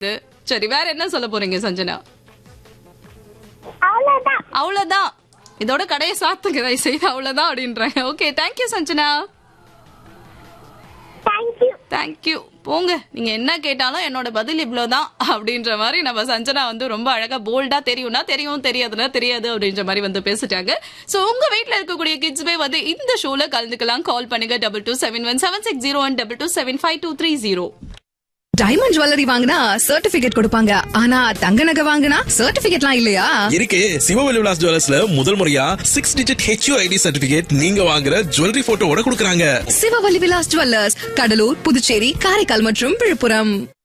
சரி, வேற என்ன சொல்ல போறீங்க சஞ்சனா? அவ்வளவுதான். அவ்வளவுதான். இதோட கடையை சாத்துங்க தயவு செய்து, அவ்வளவுதான் அப்படின்றேன். Okay, thank you Sanjana. Thank you. Thank you. போங்க, நீங்க என்ன கேட்டாலும் என்னோட பதில் இவ்வளவுதான் அப்படின்ற மாதிரி நம்ம சஞ்சனா வந்து ரொம்ப அழகா போல்டா தெரியும்னா தெரியும், தெரியாதுன்னா தெரியாது அப்படின்ற மாதிரி வந்து பேசிட்டாங்க. சோ உங்க வீட்டுல இருக்கக்கூடிய கிட்ஸ்மே வந்து இந்த ஷோல கலந்துக்கலாம். கால் பண்ணுங்க 22717601 22752330. டைமண்ட் ஜுவல்லரி வாங்கினா சர்டிபிகேட் கொடுப்பாங்க, ஆனா தங்க நகை வாங்கினா சர்டிபிகேட்லாம் இல்லையா? இருக்கு. சிவவெளி விலாஸ் ஜுவல்லர்ஸ்ல முதல் முறையா 6 டிஜிட் HUID சர்டிபிகேட் நீங்க வாங்குற ஜுவல்லரி போட்டோவோட கொடுக்கறாங்க. சிவவெளி விலாஸ் ஜுவல்லர்ஸ், கடலூர், புதுச்சேரி, காரைக்கால் மற்றும் விழுப்புரம்.